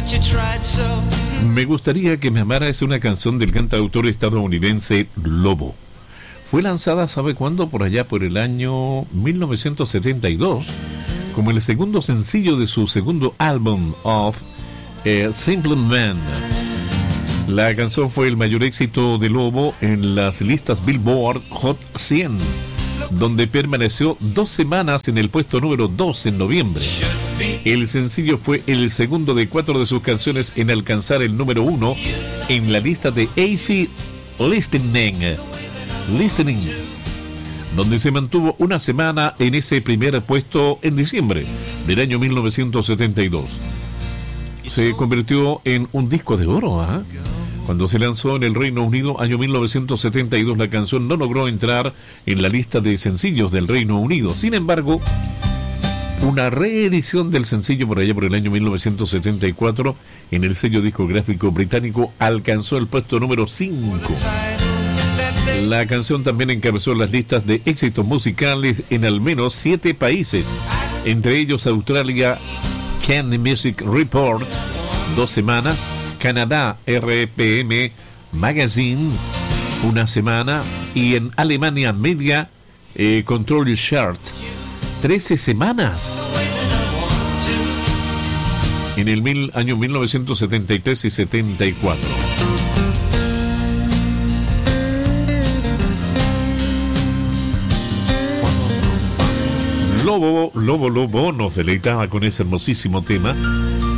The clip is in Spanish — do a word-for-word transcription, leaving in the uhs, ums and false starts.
Me gustaría que me amara es una canción del cantautor estadounidense Lobo. Fue lanzada, ¿sabe cuándo? Por allá por el año mil novecientos setenta y dos, como el segundo sencillo de su segundo álbum, Of eh, Simple Man. La canción fue el mayor éxito de Lobo en las listas Billboard Hot cien, donde permaneció dos semanas en el puesto número dos en noviembre. El sencillo fue el segundo de cuatro de sus canciones en alcanzar el número uno en la lista de Easy Listening, Listening, donde se mantuvo una semana en ese primer puesto en diciembre del año mil novecientos setenta y dos. Se convirtió en un disco de oro, ¿eh? Cuando se lanzó en el Reino Unido, año mil novecientos setenta y dos, la canción no logró entrar en la lista de sencillos del Reino Unido. Sin embargo, una reedición del sencillo por allá por el año mil novecientos setenta y cuatro en el sello discográfico británico alcanzó el puesto número cinco. La canción también encabezó las listas de éxitos musicales en al menos siete países, entre ellos Australia, Candy Music Report, dos semanas, Canadá, R P M Magazine, una semana, y en Alemania, Media eh, Control Chart, trece semanas. En el mil, año mil novecientos setenta y tres y setenta y cuatro. Lobo, Lobo, Lobo nos deleitaba con ese hermosísimo tema